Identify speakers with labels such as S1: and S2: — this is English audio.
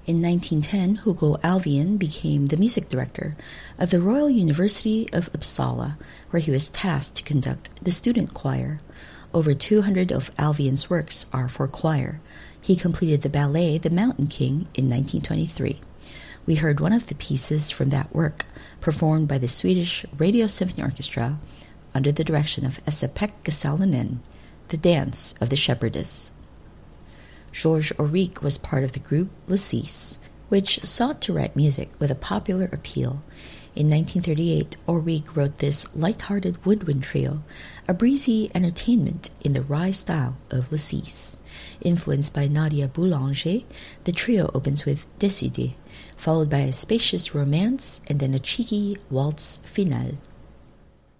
S1: In 1910, Hugo Alfvén became the music director of the Royal University of Uppsala, where he was tasked to conduct the student choir. Over 200 of Alfvén's works are for choir. He completed the ballet The Mountain King in 1923. We heard one of the pieces from that work, performed by the Swedish Radio Symphony Orchestra under the direction of Esa-Pekka Salonen, The Dance of the Shepherdess. Georges Auric was part of the group Le Six, which sought to write music with a popular appeal. In 1938, Auric wrote this light-hearted woodwind trio, a breezy entertainment in the wry style of Le Six. Influenced by Nadia Boulanger, the trio opens with Décidé, followed by a spacious romance and then a cheeky waltz finale.